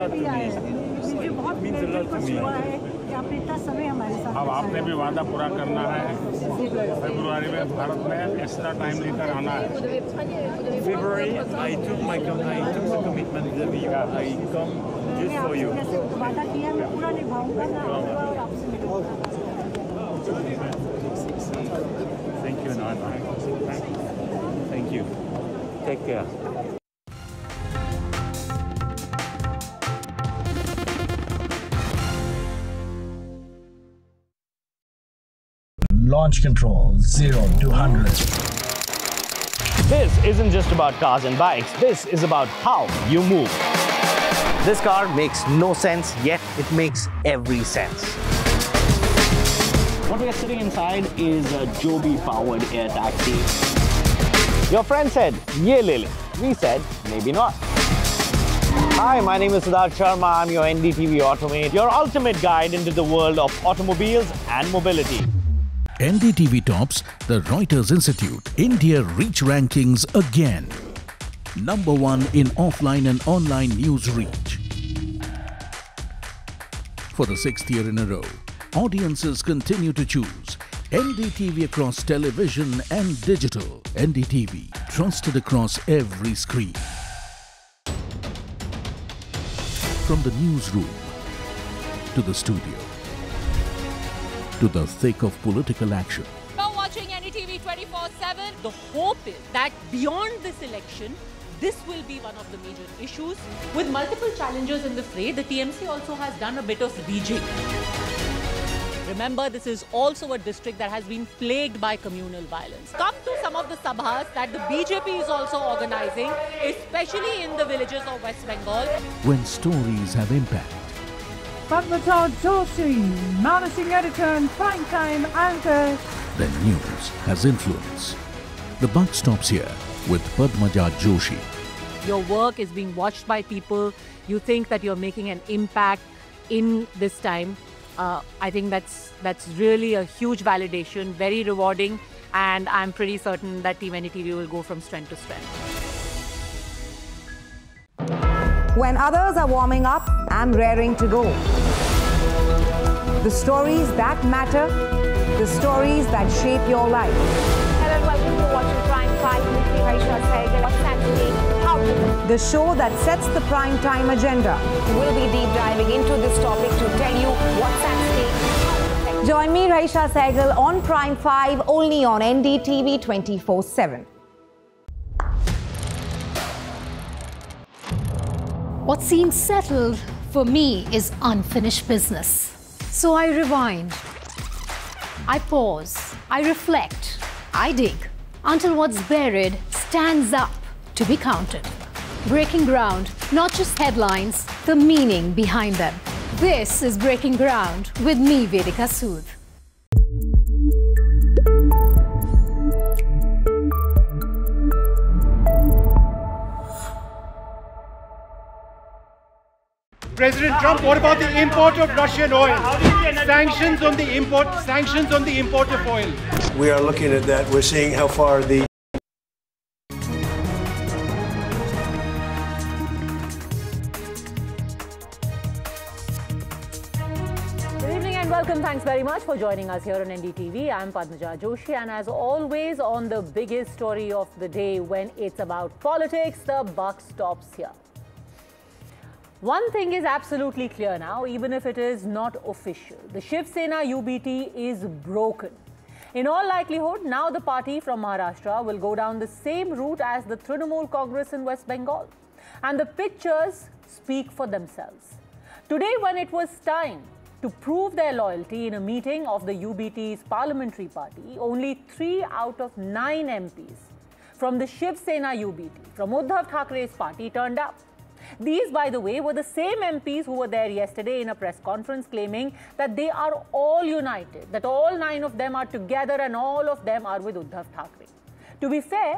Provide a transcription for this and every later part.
मुझे बहुत खुश हुआ है कि आपने इतना समय हमारे साथ। अब आपने भी वादा पूरा करना है। फरवरी में भारत में एक्स्ट्रा टाइम लेकर आना है। February, I took the commitment that I come just for you. जैसे वादा किया मैं पूरा निभाऊंगा ना आऊंगा और आपसे मिलूंगा। Thank you, Nana. Thank you. Take care. Launch control 0 to 100. This isn't just about cars and bikes. This is about how you move. This car makes no sense, yet it makes every sense. What we are sitting inside is a Joby-powered air taxi. Your friend said, "Ye le le." We said, maybe not. Hi, my name is Siddharth Sharma. I'm your NDTV Automate, your ultimate guide into the world of automobiles and mobility. NDTV tops the Reuters Institute India Reach Rankings again. #1 in offline and online news reach. For the 6th year in a row, audiences continue to choose NDTV across television and digital. NDTV, trusted across every screen. From the newsroom to the studio, to the thick of political action. You're watching NDTV 24/7. The hope is that beyond this election, this will be one of the major issues. With multiple challengers in the fray, the TMC also has done a bit of rejigging. Remember, this is also a district that has been plagued by communal violence. Come to some of the sabhas that the BJP is also organizing, especially in the villages of West Bengal. When stories have impact. Padmaja Joshi, managing editor and primetime anchor. Then news has influence. The buck stops here with Padmaja Joshi. Your work is being watched by people. You think that you're making an impact in this time. I think that's really a huge validation, very rewarding, and I'm pretty certain that Team NDTV will go from strength to strength. When others are warming up, I'm raring to go. The stories that matter, the stories that shape your life. Hello and welcome to watching Prime 5 with me, Raisha Sehgal. What's happening? How to The show that sets the prime time agenda. We'll be deep diving into this topic to tell you what's at stake. Join me, Raisha Sehgal, on Prime 5, only on NDTV 24/7. What seems settled for me is unfinished business. So I rewind, I pause, I reflect, I dig until what's buried stands up to be counted. Breaking ground, not just headlines, the meaning behind them. This is Breaking Ground with me, Vedika Sood. President Trump, what about the import of Russian oil? Sanctions on the import of oil. We are looking at that. We're seeing how far the Good evening and welcome. Thanks very much for joining us here on NDTV. I'm Padmaja Joshi, and as always on the biggest story of the day, when it's about politics, the buck stops here. One thing is absolutely clear now, even if it is not official. The Shiv Sena UBT is broken. In all likelihood, now the party from Maharashtra will go down the same route as the Trinamool Congress in West Bengal. And the pictures speak for themselves. Today, when it was time to prove their loyalty in a meeting of the UBT's parliamentary party, only 3 out of 9 MPs from the Shiv Sena UBT, from Uddhav Thackeray's party, turned up. These, by the way, were the same MPs who were there yesterday in a press conference claiming that they are all united, that all 9 of them are together and all of them are with Uddhav Thackeray. To be fair,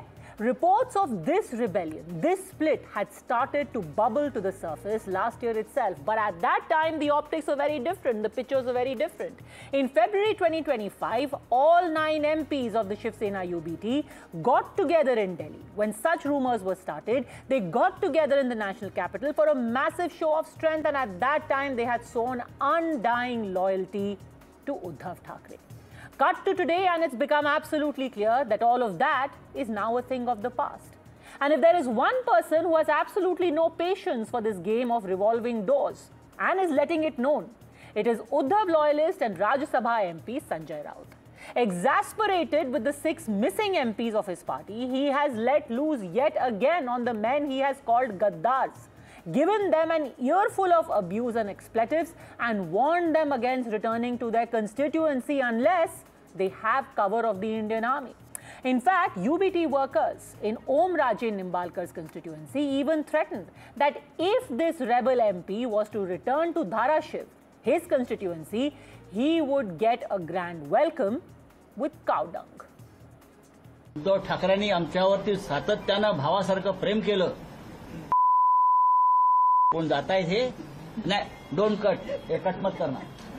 reports of this rebellion, this split, had started to bubble to the surface last year itself. But at that time, the optics were very different. The pictures were very different. In February 2025, all 9 MPs of the Shiv Sena UBT got together in Delhi. When such rumors were started, they got together in the national capital for a massive show of strength, and at that time, they had shown undying loyalty to Uddhav Thackeray. Cut to today, and it's become absolutely clear that all of that is now a thing of the past. And if there is one person who has absolutely no patience for this game of revolving doors and is letting it known, it is Uddhav loyalist and Rajya Sabha MP Sanjay Raut. Exasperated with the 6 missing MPs of his party, he has let loose yet again on the men he has called Gaddars, given them an earful of abuse and expletives, and warned them against returning to their constituency unless they have cover of the Indian Army. In fact, UBT workers in Om Raje Nimbalkar's constituency even threatened that if this rebel MP was to return to Dharashiv, his constituency, he would get a grand welcome with cow dung. Uddhav ठाकरेंनी आमच्यावरती सातत्यानं भावासारखं प्रेम केलं. कौन जाता है थे? नहीं, don't cut, ये cut मत करना.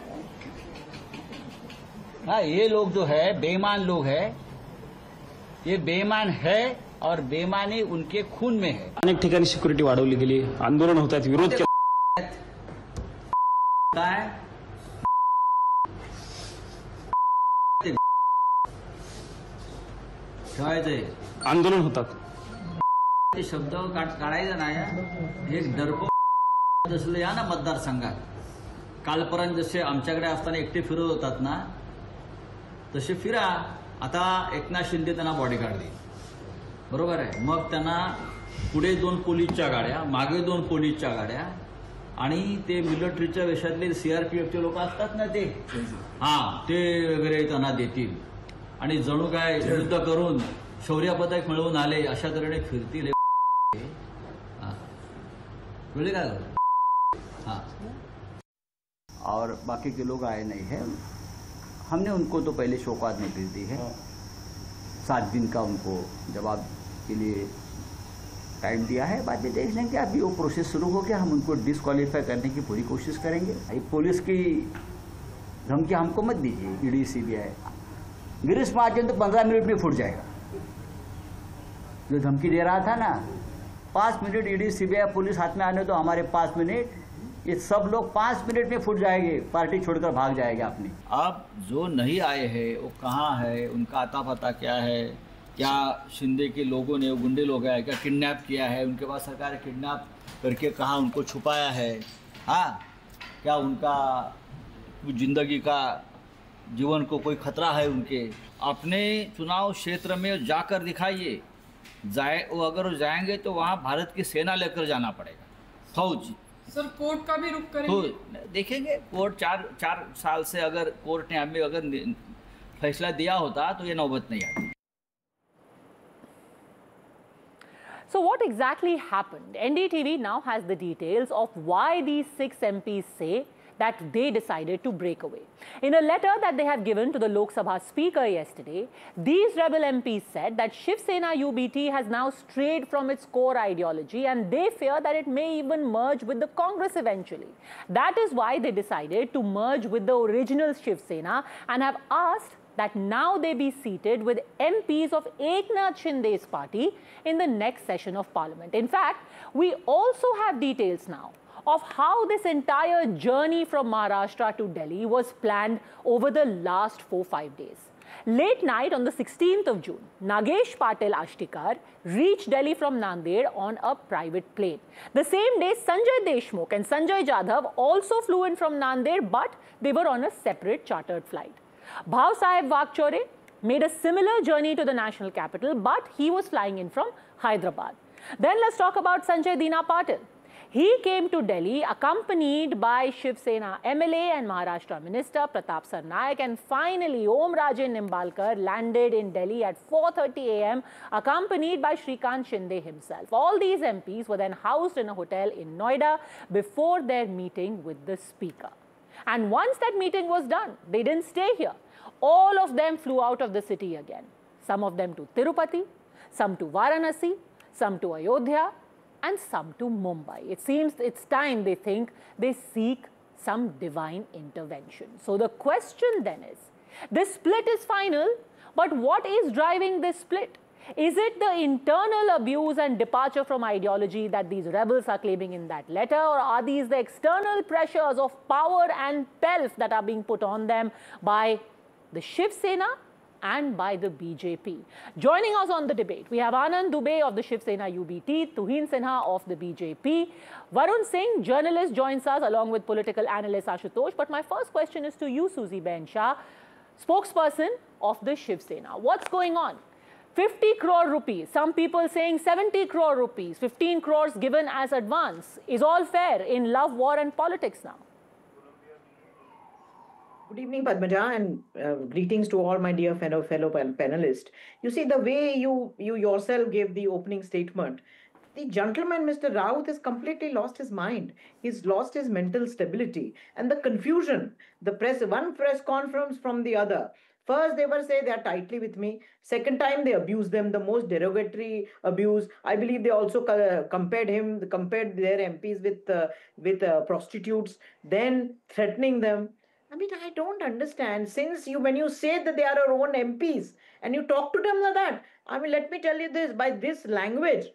हाँ, ये लोग जो है बेईमान लोग है, ये बेईमान है और बेईमानी उनके खून में है. अनेक ठिकाणी सिक्युरिटी वाढवली गेली, आंदोलन होत आहेत, विरोध केला. काय ठेवायचंय, आंदोलन होतात. ते शब्द काढायचा नाही. एक डरपो जसं या ना मतदारसंघात कालपर्यंत जसे आमच्याकडे असताना एकटे फिरत होतात ना, तसे फिरा. आता एकनाथ शिंदे त्यांना बॉडीगार्ड देईल, बरोबर आहे. मग त्यांना पुढे 2 पोलीसच्या गाड्या, मागे 2 पोलीसच्या गाड्या, आणि ते मिलिटरीच्या वेशातले सीआरपीएफचे लोक असतात ना, ते ते वगैरे त्यांना देतील, आणि जणू काय युद्ध करून शौर्य पदक मिळवून आले अशा तऱ्हेने फिरतील. बोले का? हाँ, और बाकी के लोग आए नहीं है. हमने उनको तो पहले शौकात नोटिस दी है, 7 दिन का उनको जवाब के लिए टाइम दिया है. बाद में देख लेंगे. अभी वो प्रोसेस शुरू हो गया, हम उनको डिस्क्वालीफाई करने की पूरी कोशिश करेंगे. पुलिस की धमकी हमको मत दीजिए. ईडी सीबीआई गिरीश महाजन तो 15 मिनट में फूट जाएगा. जो धमकी दे रहा था ना, 5 मिनट ईडी सीबीआई पुलिस हाथ में आने तो हमारे 5 मिनट, ये सब लोग 5 मिनट में फूट जाएंगे, पार्टी छोड़कर भाग जाएंगे अपनी. अब जो नहीं आए हैं वो कहाँ है, उनका आता पता क्या है? क्या शिंदे के लोगों ने, गुंडे लोग हैं क्या, किडनैप किया है? उनके पास सरकार ने किडनैप करके कहाँ उनको छुपाया है? हाँ, क्या उनका जिंदगी का, जीवन को कोई खतरा है उनके? अपने चुनाव क्षेत्र में जाकर दिखाइए. वो अगर जाएंगे तो वहाँ भारत की सेना लेकर जाना पड़ेगा, फौज. सर, कोर्ट का भी रुख करेंगे? तो देखेंगे. कोर्ट 4 साल से अगर कोर्ट ने हमें अगर फैसला दिया होता तो ये नौबत नहीं आती. So what exactly happened? NDTV now has the details of why these 6 MPs say that they decided to break away. In a letter that they have given to the Lok Sabha Speaker yesterday, these rebel MPs said that Shiv Sena UBT has now strayed from its core ideology, and they fear that it may even merge with the Congress eventually. That is why they decided to merge with the original Shiv Sena and have asked that now they be seated with MPs of Eknath Shinde's party in the next session of Parliament. In fact, we also have details now of how this entire journey from Maharashtra to Delhi was planned over the last 4-5 days. Late night on the 16th of June, Nagesh Patil Ashtikar reached Delhi from Nanded on a private plane. The same day, Sanjay Deshmukh and Sanjay Jadhav also flew in from Nanded, but they were on a separate chartered flight. Bhav Saheb Vakchore made a similar journey to the national capital, but he was flying in from Hyderabad. Then let's talk about Sanjay Dina Patil. He came to Delhi accompanied by Shiv Sena MLA and Maharashtra Minister Pratap Sarnaik, and finally Om Raje Nimbalkar landed in Delhi at 4:30 AM accompanied by Shrikant Shinde himself. All these MPs were then housed in a hotel in Noida before their meeting with the Speaker. And once that meeting was done, they didn't stay here. All of them flew out of the city again. Some of them to Tirupati, some to Varanasi, some to Ayodhya, and some to Mumbai. It seems it's time, they think, they seek some divine intervention. So the question then is, this split is final, but what is driving this split? Is it the internal abuse and departure from ideology that these rebels are claiming in that letter, or are these the external pressures of power and pelf that are being put on them by the Shiv Sena and by the BJP? Joining us on the debate, we have Anand Dubey of the Shiv Sena UBT, Tuhin Sinha of the BJP, Varun Singh, journalist, joins us along with political analyst Ashutosh. But my first question is to you, Suzy Ben Shah, spokesperson of the Shiv Sena. What's going on? 50 crore rupees, some people saying 70 crore rupees, 15 crores given as advance. Is all fair in love, war and politics now? Good evening, Padmaja, and greetings to all my dear fellow panelists. You see, the way you yourself gave the opening statement, the gentleman, Mr. Raut, has completely lost his mind. He's lost his mental stability and the confusion. One press conference from the other. First, they were saying they are tightly with me. Second time, they abused them, the most derogatory abuse. I believe they also compared their MPs with prostitutes, then threatening them. I mean, I don't understand. Since when you say that they are our own MPs and you talk to them like that, I mean, let me tell you this, by this language,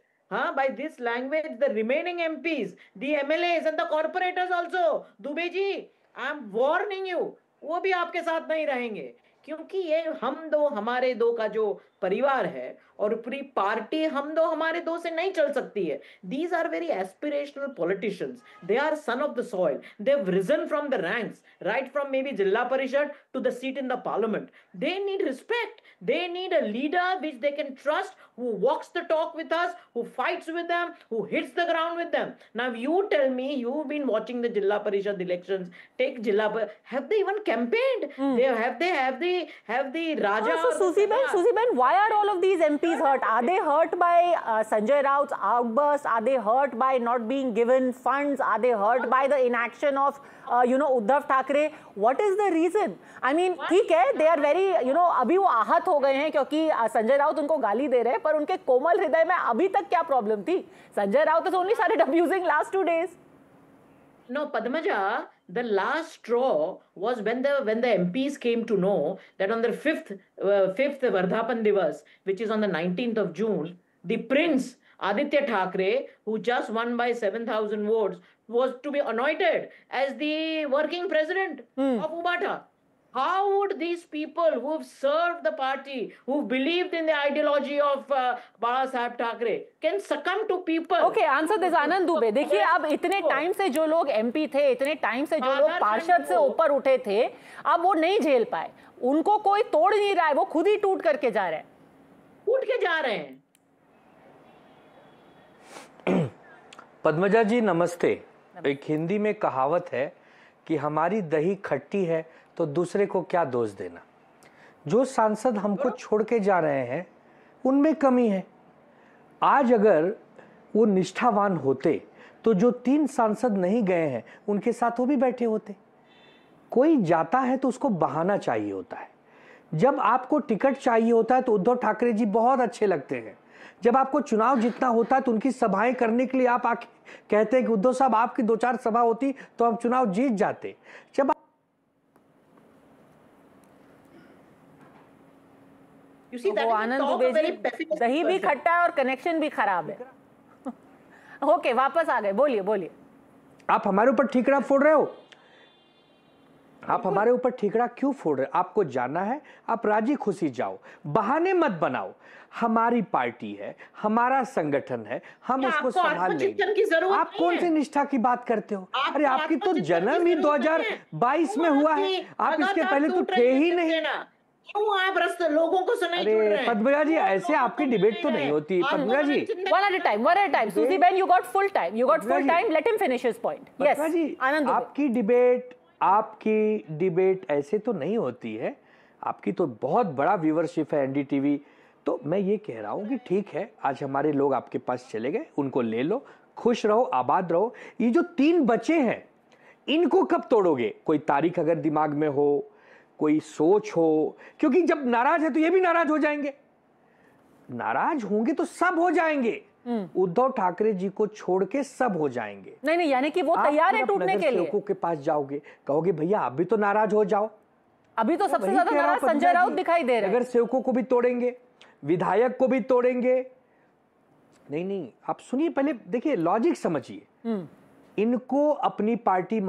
the remaining MPs, the MLAs and the corporators also, Dubey ji, I am warning you, वो भी आपके साथ नहीं रहेंगे. क्योंकि ये हमारे दो का जो परिवार है और पूरी पार्टी हम दो हमारे दो से नहीं चल सकती है. These are very aspirational politicians. They are son of the soil. They've risen from the ranks, right from maybe Jilla Parishad to the seat in the parliament. They need respect. They need a leader which they can trust, who walks the talk with us, who fights with them, who hits the ground with them. Now you tell me, you've been watching the Jilla Parishad elections. Take Jilla Parishad. Have they even campaigned? Have the Raja? So Suzy Ben, why are all of these MPs hurt? Are they hurt by Sanjay Raut's outburst? Are they hurt by not being given funds? Are they hurt by the inaction of Uddhav Thackeray? What is the reason? I mean, ठीक है, they are very, अभी वो आहत हो गए हैं क्योंकि संजय राउत उनको गाली दे रहे हैं, पर उनके कोमल हृदय में अभी तक क्या प्रॉब्लम थी? Sanjay Raut has only started abusing last 2 days. No, Padmaja, the last straw was when the MPs came to know that on their fifth Vardhapan Divas, which is on the 19th of June, the Prince Aditya Thackeray, who just won by 7,000 votes, was to be anointed as the working president of UBATA. How would these people who have served the party, who believed in the ideology of Bala Saheb Thackeray, can succumb to people? Okay, answer this, Anand Dubey. देखिए, अब इतने time से जो लोग MP थे, इतने time से जो लोग पार्षद से ऊपर उठे थे, अब वो नहीं झेल पाए. उनको कोई तोड़ नहीं रहा है, वो खुद ही टूट करके जा रहे हैं. टूट के जा रहे हैं. पद्मजा जी नमस्ते. एक हिंदी में कहावत है कि हमारी दही खट्टी है तो दूसरे को क्या दोष देना. जो सांसद हमको छोड़ के जा रहे हैं उनमें कमी है. आज अगर वो निष्ठावान होते तो जो 3 सांसद नहीं गए हैं उनके साथ वो भी बैठे होते. कोई जाता है तो उसको बहाना चाहिए होता है. जब आपको टिकट चाहिए होता है तो उद्धव ठाकरे जी बहुत अच्छे लगते हैं. जब आपको चुनाव जीतना होता है तो उनकी सभाएं करने के लिए आप आके कहते हैं कि उद्धव साहब आपकी 2-4 सभा होती तो हम चुनाव जीत जाते. जब वो आनंद दुबे जी, दही भी खट्टा है और कनेक्शन भी खराब है. ओके, वापस आ गए. बोलिए. आप हमारे ऊपर ठीकरा फोड़ रहे हो. आप हमारे ऊपर ठीकरा क्यों फोड़ रहे हो? आपको जाना है, आप राजी खुशी जाओ, बहाने मत बनाओ. हमारी पार्टी है, हमारा संगठन है, हम उसको संभाल लेंगे. आप कौन सी निष्ठा की बात करते हो? अरे आपकी तो जन्म ही 2022 में हुआ है. आप इसके पहले तो थे ही नहीं. क्यों आप लोगों को सुनाई छोड़ रहे हैं? पद्मजा जी, ऐसे आपकी डिबेट तो नहीं होती. पद्मजा जी, one at a time. Suzy Ben, you got full time. Let him finish his point. Yes, Anand Dubey. आपकी डिबेट ऐसे तो नहीं होती है. आपकी तो बहुत बड़ा व्यूवरशिप है NDTV. तो मैं ये कह रहा हूँ कि ठीक है, आज हमारे लोग आपके पास चले गए, उनको ले लो, खुश रहो, आबाद रहो. ये जो 3 बचे हैं इनको कब तोड़ोगे? कोई तारीख अगर दिमाग में हो, कोई सोच हो, क्योंकि जब नाराज है तो ये भी नाराज हो जाएंगे. नाराज होंगे तो सब हो जाएंगे। उद्धव ठाकरे जी को छोड़ के सब हो जाएंगे। नहीं, यानी कि वो तैयार है टूटने के लिए। सेवकों के पास जाओगे, कहोगे भैया आप भी तो नाराज हो जाओ। अभी तो सबसे ज्यादा नाराज संजय राउत दिखाई दे रहे हैं। अगर सेवकों को भी तोड़ेंगे, विधायक को भी तोड़ेंगे। नहीं, आप सुनिए, पहले देखिए, लॉजिक समझिए। इनको अपनी पार्टी